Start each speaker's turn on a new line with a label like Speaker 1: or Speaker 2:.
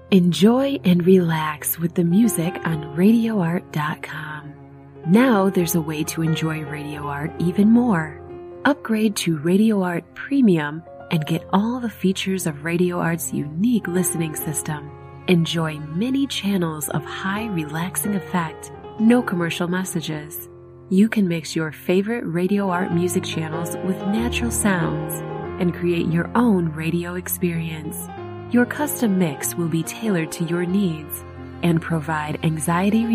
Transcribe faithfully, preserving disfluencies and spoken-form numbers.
Speaker 1: Enjoy and relax with the music on radio art dot com. Now there's a way to enjoy Radio Art even more. Upgrade to Radio Art Premium and get all the features of Radio Art's unique listening system. Enjoy many channels of high relaxing effect, no commercial messages. You can mix your favorite Radio Art music channels with natural sounds and create your own radio experience. Your custom mix will be tailored to your needs and provide anxiety